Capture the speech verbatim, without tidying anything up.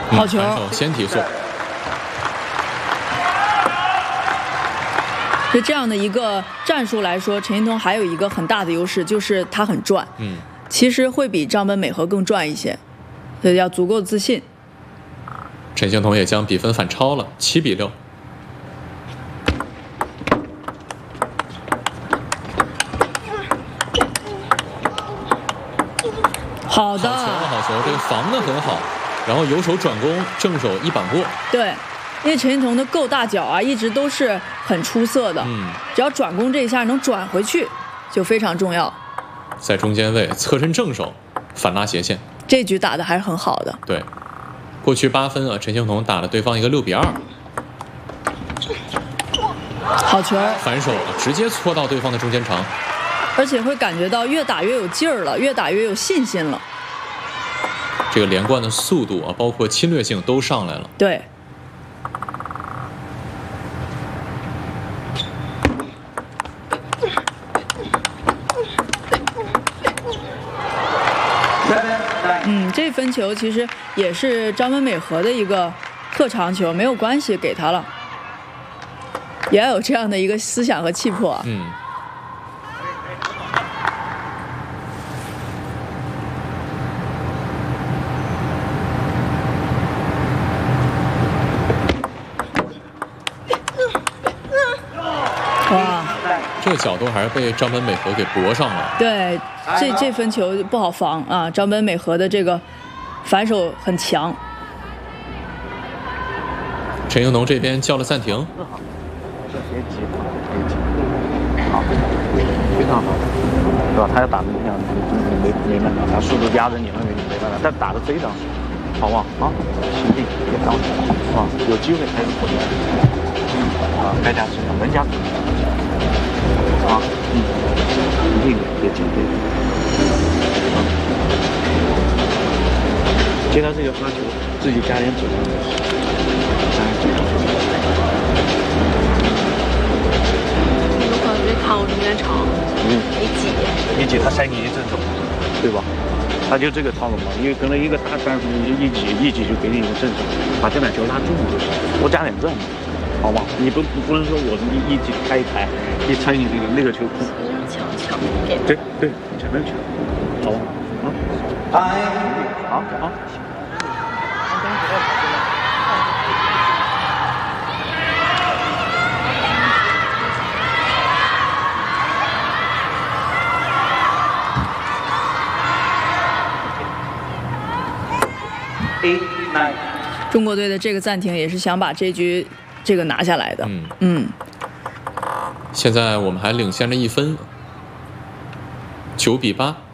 好球， 反手先提速。 就这样的一个战术来说，陈幸同还有一个很大的优势，就是他很转。 嗯， 其实会比张本美和更转一些，所以要足够自信。 陈幸同也将比分反超了，七比六。 好的， 好球，好球，这个防得很好，然后右手转攻，正手一板过。 对，因为陈幸同的够大脚啊，一直都是很出色的。 嗯， 只要转攻这一下能转回去，就非常重要。 在中间位侧身正手，反拉斜线。 这局打得还是很好的。 对，过去八分啊，陈幸同打了对方一个六比二。 好球， 反手直接搓到对方的中间长。 而且会感觉到越打越有劲儿了，越打越有信心了。 这个连贯的速度啊，包括侵略性都上来了。 对。嗯，这分球其实也是张本美和的一个特长球，没有关系，给他了。也要有这样的一个思想和气魄啊。 嗯。 哇， 这个角度还是被张本美和给搏上了。 对，这这分球不好防啊！张本美和的这个反手很强。 陈幸同这边叫了暂停。 好，非常好，对吧？他要打的那样，没没办法，他速度压着你那边没办法，但打的非常好，好不好？啊，心定别着急啊，有机会还是回来。啊，该加时间能加。啊，嗯，一定别紧张。啊，接到这个发球，自己加点紧张，加点紧张。 有可能别看我中间长， 嗯， 一挤， 一挤他塞你一正手，对吧？他就这个套路嘛，因为可能一个大战术一挤一挤就给你一个正手，把这板球拉住就行，多加点转嘛。好吧，你不不能说我一一起开一开，一参与那个那个球空， 强强给。 对对，前面球，好吧，啊，好好。Eight nine。 中国队的这个暂停也是想把这局这个拿下来的。 嗯嗯。 现在我们还领先着一分，九比八。